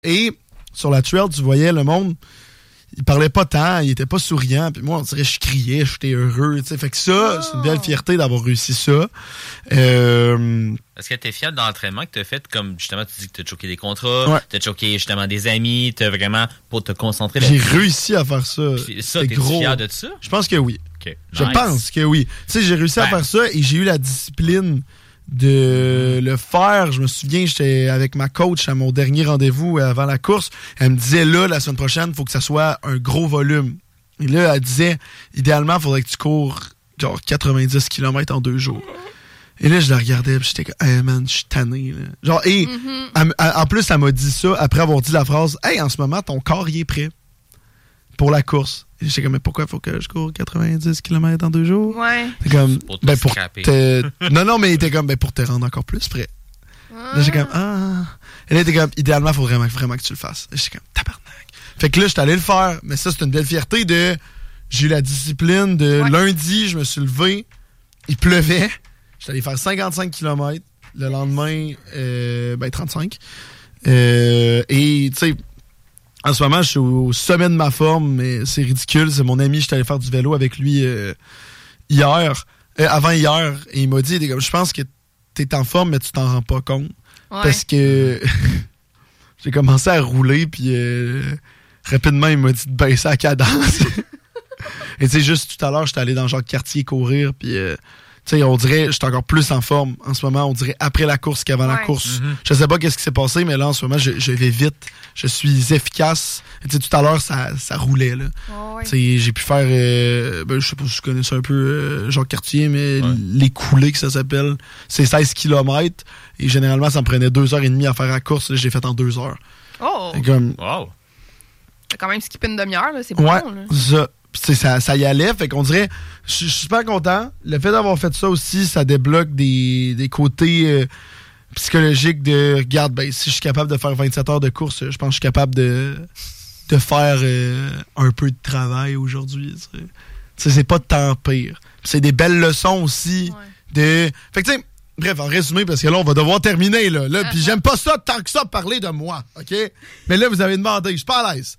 Et sur la trail, tu voyais le monde, il parlait pas tant, il était pas souriant. Puis moi, on dirait, je criais, j'étais heureux. T'sais. Fait que ça, c'est une belle fierté d'avoir réussi ça. Est-ce que t'es fier de l'entraînement que t'as fait, comme justement, tu dis que t'as choqué des contrats, t'as choqué justement des amis, t'as vraiment, pour te concentrer J'ai réussi à faire ça. Puis ça, t'es fier de ça? Je pense que oui. Okay. Je pense que oui. Tu sais, j'ai réussi à faire ça et j'ai eu la discipline de le faire. Je me souviens, j'étais avec ma coach à mon dernier rendez-vous avant la course. Elle me disait, là, la semaine prochaine, il faut que ça soit un gros volume. Et là, elle disait, idéalement, il faudrait que tu cours genre 90 km en 2 jours. Et là, je la regardais, puis j'étais comme, hey man, je suis tanné. Là. Genre, et en plus, elle m'a dit ça après avoir dit la phrase, hey, en ce moment, ton corps, il est prêt pour la course. Et j'étais comme, mais pourquoi il faut que je cours 90 km en 2 jours? Ouais. C'est comme, pour te... Non, mais il était comme, pour te rendre encore plus prêt. Là, j'étais comme, Et là, il était comme, idéalement, il faut vraiment que tu le fasses. Et j'étais comme, tabarnak. Fait que là, j'étais allé le faire. Mais ça, c'est une belle fierté de, j'ai eu la discipline de lundi, je me suis levé, il pleuvait, j'étais allé faire 55 km. Le lendemain, 35. Et, tu sais, en ce moment, je suis au sommet de ma forme, mais c'est ridicule. C'est mon ami, j'étais allé faire du vélo avec lui avant-hier, et il m'a dit, je pense que t'es en forme, mais tu t'en rends pas compte. Ouais. Parce que j'ai commencé à rouler, puis rapidement, il m'a dit de baisser la cadence. Et tu sais, juste tout à l'heure, j'étais allé dans le genre de quartier courir, puis... tu sais, on dirait, je suis encore plus en forme en ce moment. On dirait après la course qu'avant la course. Je sais pas qu'est-ce qui s'est passé, mais là, en ce moment, je vais vite. Je suis efficace. Tu sais, tout à l'heure, ça roulait, là. Tu sais, j'ai pu faire, je sais pas si tu connais ça un peu, genre quartier, mais les coulées, que ça s'appelle. C'est 16 km. Et généralement, ça me prenait 2h30 à faire la course. Là, je l'ai fait en 2 heures. Oh! Comme... Wow! T'as quand même skippé une demi-heure, là. C'est bon, là. Ça. Puis ça y allait, fait qu'on dirait, je suis super content. Le fait d'avoir fait ça aussi, ça débloque des côtés psychologiques de, regarde, si je suis capable de faire 27 heures de course, je pense que je suis capable de faire un peu de travail aujourd'hui. Tu sais, c'est pas de temps pire. Puis c'est des belles leçons aussi de... Fait que tu sais, bref, en résumé, parce que là, on va devoir terminer, là. Puis j'aime pas ça tant que ça parler de moi, OK? Mais là, vous avez demandé, je suis pas à l'aise.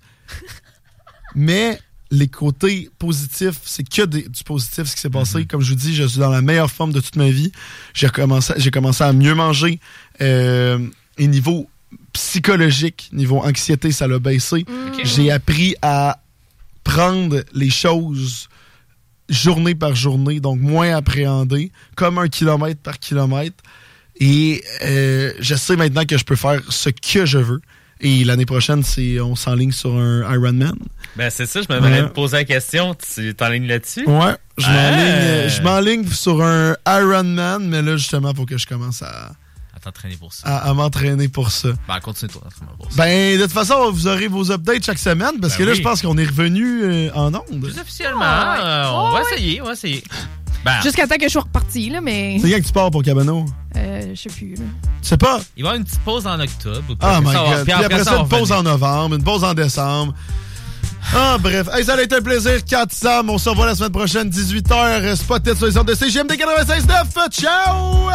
Mais... les côtés positifs, c'est que du positif ce qui s'est passé. Comme je vous dis, je suis dans la meilleure forme de toute ma vie. J'ai commencé à mieux manger. Et niveau psychologique, niveau anxiété, ça l'a baissé. Okay. J'ai appris à prendre les choses journée par journée, donc moins appréhender, comme 1 kilomètre par kilomètre. Et je sais maintenant que je peux faire ce que je veux. Et l'année prochaine, on s'enligne sur un Ironman. Ben c'est ça, je m'aimerais poser la question. Tu t'enlignes là-dessus? Ouais, je m'enligne sur un Ironman, mais là, justement, il faut que je commence à t'entraîner pour ça. À m'entraîner pour ça. Ben, continue toi l'entraînement pour ça. Ben, de toute façon, vous aurez vos updates chaque semaine, parce que là, je pense qu'on est revenu en ondes. Plus officiellement, on va essayer. Ben. Jusqu'à temps que je sois reparti, là, mais... C'est quand que tu pars pour Cabano? Je sais plus, là. Tu sais pas? Il va y avoir une petite pause en octobre. Ah, my God. Puis après ça, une pause en novembre, une pause en décembre. Ah, bref. Hey, ça a été un plaisir, 4 Sam. On se revoit la semaine prochaine, 18h. Spotted sur les ondes de CJMD 96.9. Ciao!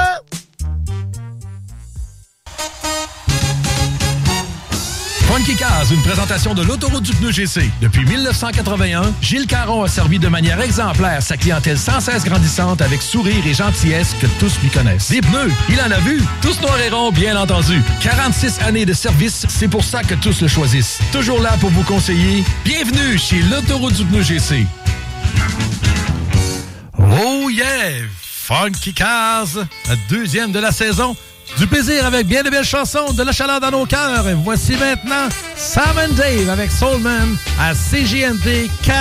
Funky Cars, une présentation de l'autoroute du pneu GC. Depuis 1981, Gilles Caron a servi de manière exemplaire sa clientèle sans cesse grandissante avec sourire et gentillesse que tous lui connaissent. Des pneus, il en a vu, tous noirs et ronds, bien entendu. 46 années de service, c'est pour ça que tous le choisissent. Toujours là pour vous conseiller. Bienvenue chez l'autoroute du pneu GC. Oh yeah! Funky Cars, la 2e de la saison. Du plaisir avec bien de belles chansons, de la chaleur dans nos cœurs. Et voici maintenant Sam and Dave avec Soulman à CJMD 4.